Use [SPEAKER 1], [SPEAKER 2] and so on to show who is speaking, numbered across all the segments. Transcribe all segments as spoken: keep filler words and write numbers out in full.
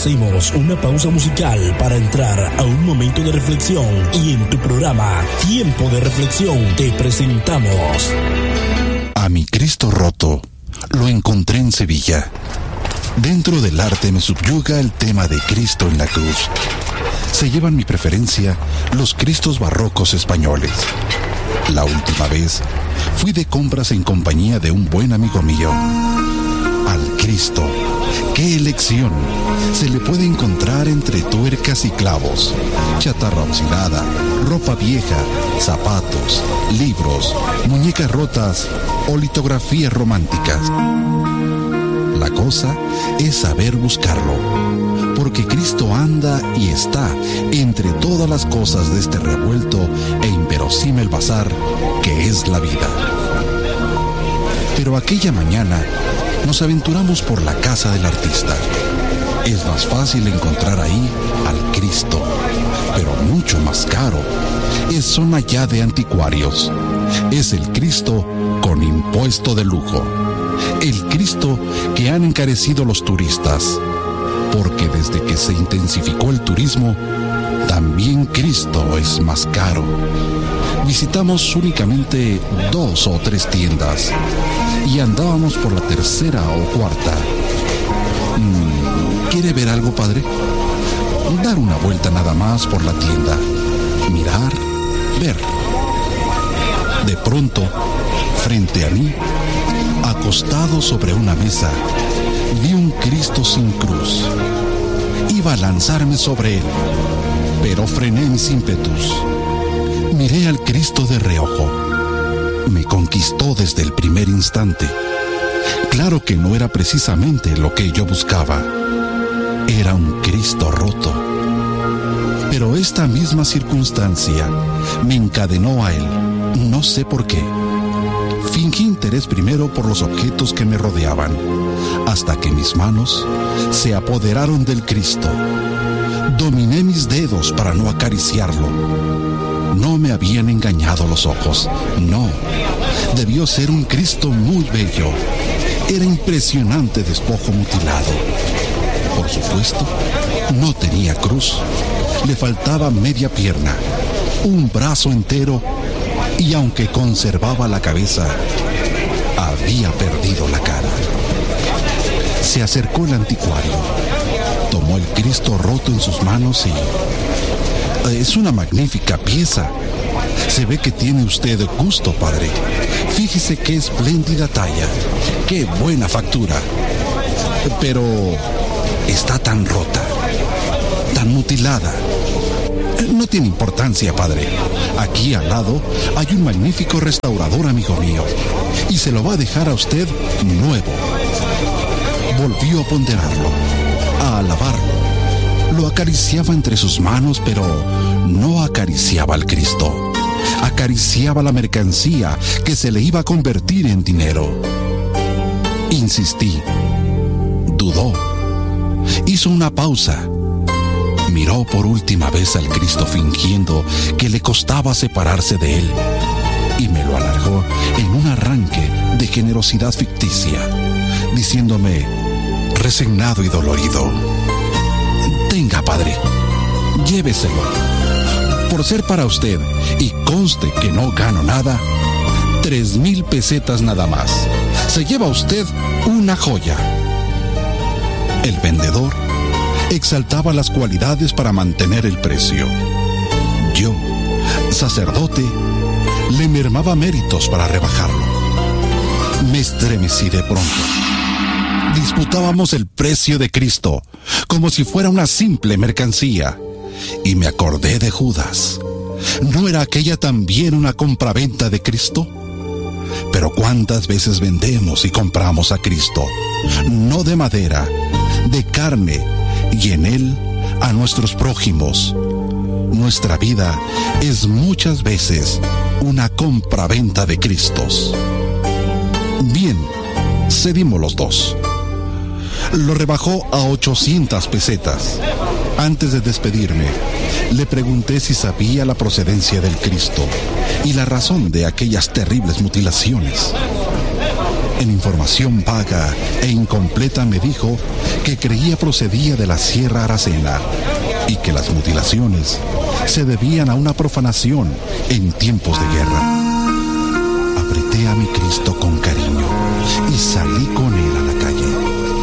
[SPEAKER 1] Hacemos una pausa musical para entrar a un momento de reflexión y en tu programa Tiempo de Reflexión te presentamos
[SPEAKER 2] A mi Cristo roto lo encontré en Sevilla. Dentro del arte me subyuga el tema de Cristo en la cruz. Se llevan mi preferencia los Cristos barrocos españoles. La última vez fui de compras en compañía de un buen amigo mío. Al Cristo, ¡qué elección! Se le puede encontrar entre tuercas y clavos, chatarra oxidada, ropa vieja, zapatos, libros, muñecas rotas o litografías románticas. La cosa es saber buscarlo, porque Cristo anda y está entre todas las cosas de este revuelto e inverosímil bazar que es la vida. Pero aquella mañana nos aventuramos por la casa del artista. Es más fácil encontrar ahí al Cristo, pero mucho más caro. Es zona ya de anticuarios. Es el Cristo con impuesto de lujo. El Cristo que han encarecido los turistas, porque desde que se intensificó el turismo, también Cristo es más caro. Visitamos únicamente dos o tres tiendas y andábamos por la tercera o cuarta. ¿Quiere ver algo, padre? Dar una vuelta nada más por la tienda. Mirar, ver. De pronto, frente a mí, acostado sobre una mesa, vi un Cristo sin cruz. Iba a lanzarme sobre él, pero frené mis ímpetus. Miré al Cristo de reojo. Me conquistó desde el primer instante. Claro que no era precisamente lo que yo buscaba. Era un Cristo roto. Pero esta misma circunstancia me encadenó a él. No sé por qué. Fingí interés primero por los objetos que me rodeaban, hasta que mis manos se apoderaron del Cristo. Dominé mis dedos para no acariciarlo. No me habían engañado los ojos, no. Debió ser un Cristo muy bello. Era impresionante despojo mutilado. Por supuesto, no tenía cruz. Le faltaba media pierna, un brazo entero, y aunque conservaba la cabeza, había perdido la cara. Se acercó el anticuario, tomó el Cristo roto en sus manos y... Es una magnífica pieza. Se ve que tiene usted gusto, padre. Fíjese qué espléndida talla, qué buena factura. Pero está tan rota, tan mutilada. No tiene importancia, padre. Aquí al lado hay un magnífico restaurador, amigo mío, y se lo va a dejar a usted nuevo. Volvió a ponderarlo, a alabarlo. Lo acariciaba entre sus manos, pero no acariciaba al Cristo. Acariciaba la mercancía que se le iba a convertir en dinero. Insistí. Dudó. Hizo una pausa. Miró por última vez al Cristo fingiendo que le costaba separarse de él, y me lo alargó en un arranque de generosidad ficticia, diciéndome, resignado y dolorido: tenga, padre, lléveselo. Por ser para usted, y conste que no gano nada, tres mil pesetas nada más. Se lleva usted una joya. El vendedor exaltaba las cualidades para mantener el precio. Yo, sacerdote, le mermaba méritos para rebajarlo. Me estremecí de pronto. Disputábamos el precio de Cristo como si fuera una simple mercancía, y me acordé de Judas. ¿No era aquella también una compraventa de Cristo? Pero ¿cuántas veces vendemos y compramos a Cristo? No de madera, de carne, y en él a nuestros prójimos. Nuestra vida es muchas veces una compraventa de Cristos. Bien, cedimos los dos. Lo rebajó a ochocientas pesetas. Antes de despedirme, le pregunté si sabía la procedencia del Cristo y la razón de aquellas terribles mutilaciones. En información vaga e incompleta me dijo que creía procedía de la Sierra Aracena y que las mutilaciones se debían a una profanación en tiempos de guerra. Apreté a mi Cristo con cariño y salí con él a la calle.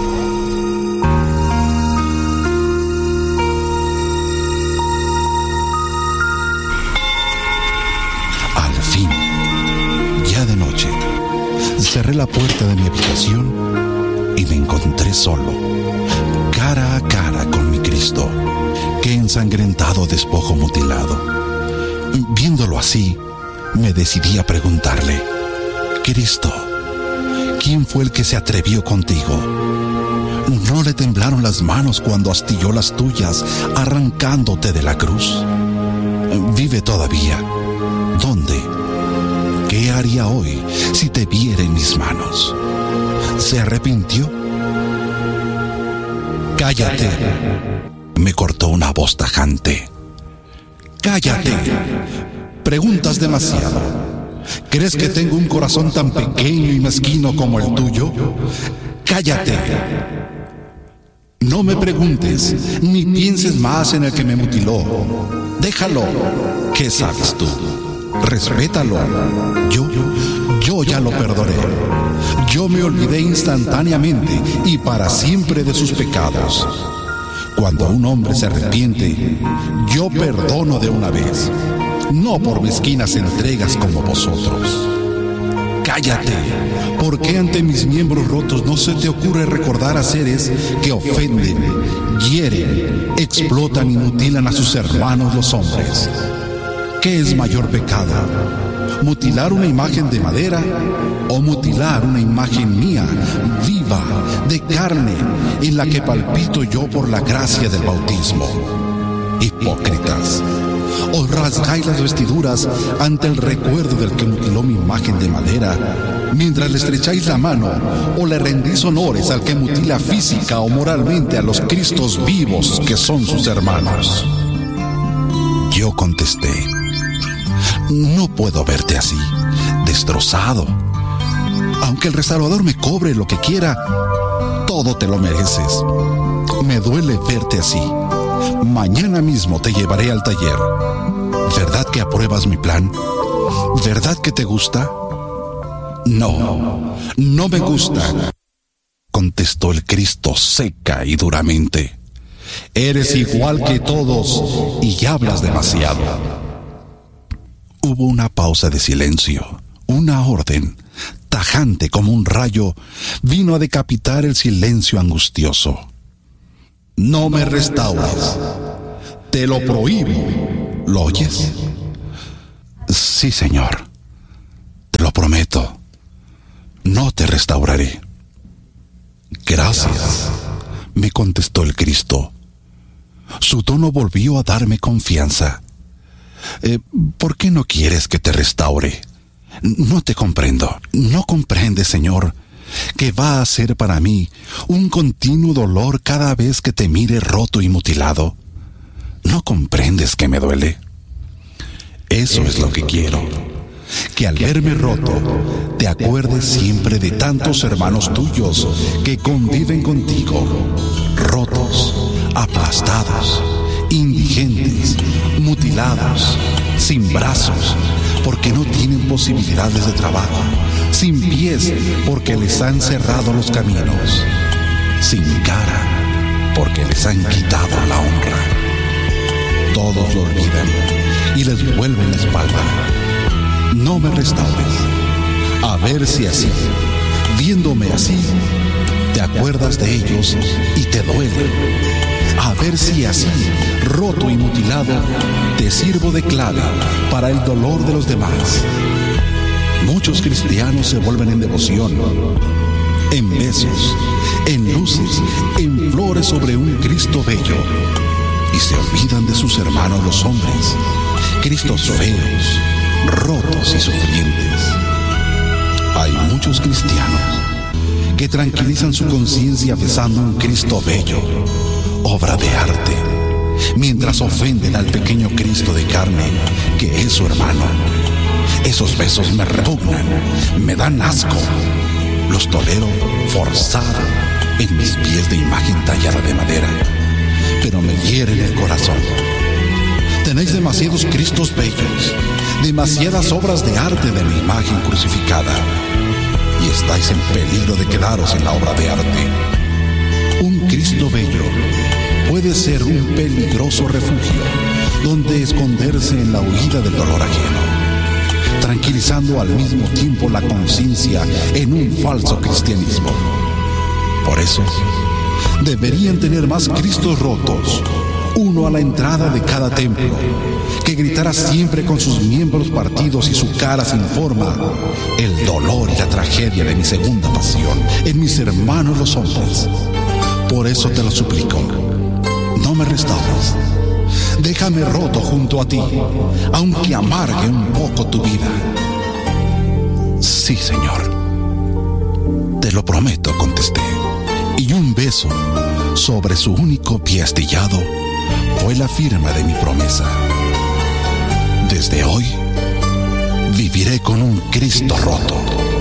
[SPEAKER 2] Al fin, ya de noche, cerré la puerta de mi habitación y me encontré solo, cara a cara con mi Cristo, que ensangrentado despojo mutilado. Viéndolo así, me decidí a preguntarle: Cristo, ¿quién fue el que se atrevió contigo? ¿No le temblaron las manos cuando astilló las tuyas, arrancándote de la cruz? ¿Vive todavía? ¿Dónde? ¿Qué haría hoy si te viera en mis manos? ¿Se arrepintió? ¡Cállate!, me cortó una voz tajante. ¡Cállate! Preguntas demasiado. ¿Crees que tengo un corazón tan pequeño y mezquino como el tuyo? ¡Cállate! No me preguntes, ni pienses más en el que me mutiló. Déjalo. ¿Qué sabes tú? Respétalo. Yo, yo ya lo perdoné. Yo me olvidé instantáneamente y para siempre de sus pecados. Cuando un hombre se arrepiente, yo perdono de una vez, no por mezquinas entregas como vosotros. Cállate, ¿por qué ante mis miembros rotos no se te ocurre recordar a seres que ofenden, hieren, explotan y mutilan a sus hermanos los hombres? ¿Qué es mayor pecado? ¿Mutilar una imagen de madera o mutilar una imagen mía, viva, de carne, en la que palpito yo por la gracia del bautismo? Hipócritas, os rasgáis las vestiduras ante el recuerdo del que mutiló mi imagen de madera, mientras le estrecháis la mano o le rendís honores al que mutila física o moralmente a los Cristos vivos que son sus hermanos. Yo contesté: no puedo verte así, destrozado. Aunque el restaurador me cobre lo que quiera, todo te lo mereces. Me duele verte así. Mañana mismo te llevaré al taller. ¿Verdad que apruebas mi plan? ¿Verdad que te gusta? No, no me gusta, contestó el Cristo seca y duramente. Eres igual que todos y hablas demasiado. Hubo una pausa de silencio. Una orden, tajante como un rayo, vino a decapitar el silencio angustioso. No me restaures. Te lo prohíbo. ¿Lo oyes? Sí, Señor. Te lo prometo. No te restauraré. Gracias, me contestó el Cristo. Su tono volvió a darme confianza. Eh, ¿Por qué no quieres que te restaure? No te comprendo. ¿No comprendes, Señor, que va a ser para mí un continuo dolor cada vez que te mire roto y mutilado? ¿No comprendes que me duele? Eso es lo que quiero, que al verme roto te acuerdes siempre de tantos hermanos tuyos que conviven contigo, rotos, aplastados, indigentes, mutilados, sin brazos, porque no tienen posibilidades de trabajo, sin pies, porque les han cerrado los caminos, sin cara, porque les han quitado la honra. Todos lo olvidan y les vuelven la espalda. No me restaures. A ver si así, viéndome así, te acuerdas de ellos y te duele. A ver si así, roto y mutilado, te sirvo de clave para el dolor de los demás. Muchos cristianos se vuelven en devoción, en besos, en luces, en flores sobre un Cristo bello, y se olvidan de sus hermanos los hombres, Cristos feos, rotos y sufrientes. Hay muchos cristianos que tranquilizan su conciencia besando un Cristo bello, obra de arte, mientras ofenden al pequeño Cristo de carne que es su hermano. Esos besos me repugnan, me dan asco. los tolero forzado en mis pies de imagen tallada de madera, pero me hieren el corazón. Tenéis demasiados Cristos bellos, demasiadas obras de arte de mi imagen crucificada, y estáis en peligro de quedaros en la obra de arte. Un Cristo bello puede ser un peligroso refugio donde esconderse en la huida del dolor ajeno, tranquilizando al mismo tiempo la conciencia en un falso cristianismo. Por eso, deberían tener más Cristos rotos, uno a la entrada de cada templo, que gritara siempre con sus miembros partidos y su cara sin forma el dolor y la tragedia de mi segunda pasión en mis hermanos los hombres. Por eso te lo suplico, no me restaures. Déjame roto junto a ti, aunque amargue un poco tu vida. Sí, Señor. Te lo prometo, contesté. Y un beso sobre su único pie astillado fue la firma de mi promesa. Desde hoy, viviré con un Cristo roto.